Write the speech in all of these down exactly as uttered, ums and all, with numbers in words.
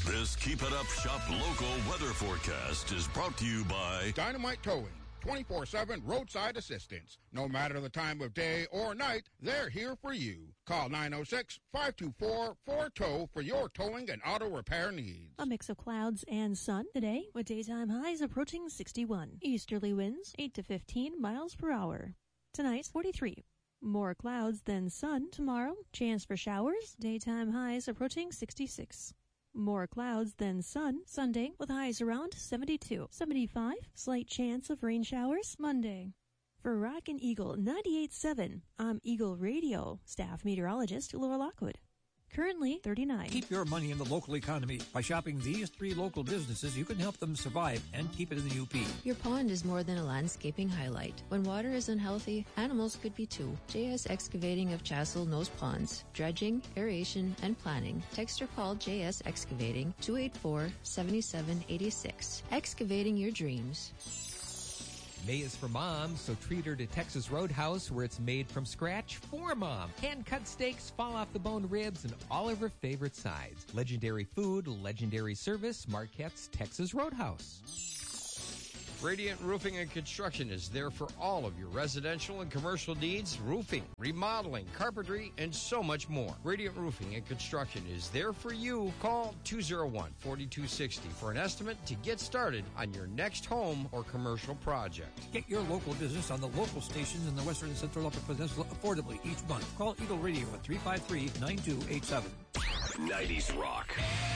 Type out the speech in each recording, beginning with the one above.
This Keep It Up Shop local weather forecast is brought to you by Dynamite Towing, twenty-four seven roadside assistance. No matter the time of day or night, they're here for you. Call nine oh six, five two four, four T O W for your towing and auto repair needs. A mix of clouds and sun today with daytime highs approaching sixty-one. Easterly winds eight to fifteen miles per hour. Tonight, forty-three. More clouds than sun tomorrow. Chance for showers. Daytime highs approaching sixty-six. More clouds than sun Sunday with highs around seventy-two. seventy-five. Slight chance of rain showers Monday. For Rockin' Eagle ninety-eight point seven, I'm Eagle Radio staff meteorologist Laura Lockwood. Currently thirty-nine. Keep your money in the local economy. By shopping these three local businesses, you can help them survive and keep it in the U P. Your pond is more than a landscaping highlight. When water is unhealthy, animals could be too. J S Excavating of Chassel knows ponds, dredging, aeration, and planning. Text or call J S Excavating two eight four, seven seven eight six. Excavating your dreams. May is for Mom, so treat her to Texas Roadhouse, where it's made from scratch for Mom. Hand-cut steaks, fall-off-the-bone ribs, and all of her favorite sides. Legendary food, legendary service, Marquette's Texas Roadhouse. Radiant Roofing and Construction is there for all of your residential and commercial needs, roofing, remodeling, carpentry, and so much more. Radiant Roofing and Construction is there for you. Call two oh one, four two six oh for an estimate to get started on your next home or commercial project. Get your local business on the local stations in the Western and Central Upper Peninsula affordably each month. Call Eagle Radio at three five three, nine two eight seven. nineties rock.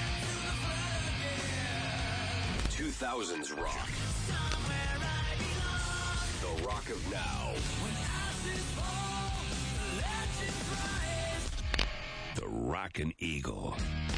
two thousands rock. The rock of now. The Rockin' Eagle.